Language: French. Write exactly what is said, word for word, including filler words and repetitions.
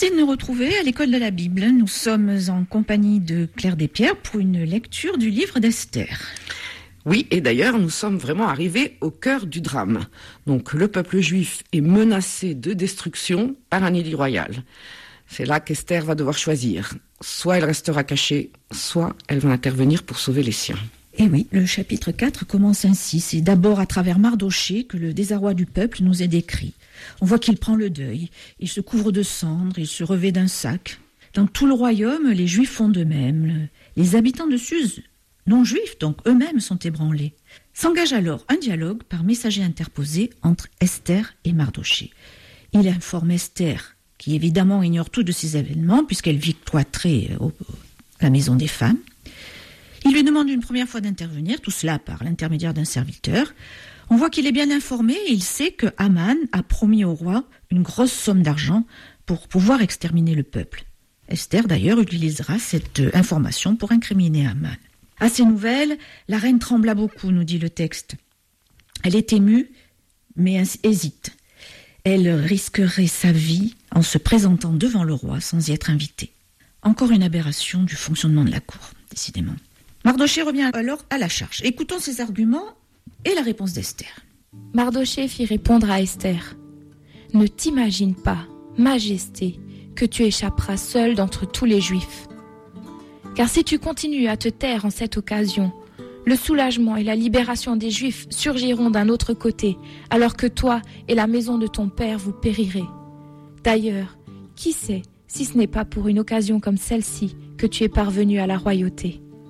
Merci de nous retrouver à l'école de la Bible. Nous sommes en compagnie de Claire Despierres pour une lecture du livre d'Esther. Oui, et d'ailleurs, nous sommes vraiment arrivés au cœur du drame. Donc, le peuple juif est menacé de destruction par un édit royal. C'est là qu'Esther va devoir choisir. Soit elle restera cachée, soit elle va intervenir pour sauver les siens. Et oui, le chapitre quatre commence ainsi. C'est d'abord à travers Mardochée que le désarroi du peuple nous est décrit. On voit qu'il prend le deuil, il se couvre de cendres, il se revêt d'un sac. Dans tout le royaume, les Juifs font de même. Les habitants de Suse, non juifs donc, eux-mêmes sont ébranlés. S'engage alors un dialogue par messager interposé entre Esther et Mardochée. Il informe Esther, qui évidemment ignore tout de ces événements, puisqu'elle vit cloîtrée au, à la maison des femmes. Il lui demande une première fois d'intervenir, tout cela par l'intermédiaire d'un serviteur. On voit qu'il est bien informé et il sait que Haman a promis au roi une grosse somme d'argent pour pouvoir exterminer le peuple. Esther, d'ailleurs, utilisera cette information pour incriminer Haman. À ces nouvelles, la reine trembla beaucoup, nous dit le texte. Elle est émue, mais hésite. Elle risquerait sa vie en se présentant devant le roi sans y être invitée. Encore une aberration du fonctionnement de la cour, décidément. Mardochée revient alors à la charge. Écoutons ses arguments et la réponse d'Esther. Mardochée fit répondre à Esther. « Ne t'imagine pas, Majesté, que tu échapperas seule d'entre tous les Juifs. Car si tu continues à te taire en cette occasion, le soulagement et la libération des Juifs surgiront d'un autre côté, alors que toi et la maison de ton père vous périrez. D'ailleurs, qui sait si ce n'est pas pour une occasion comme celle-ci que tu es parvenu à la royauté ?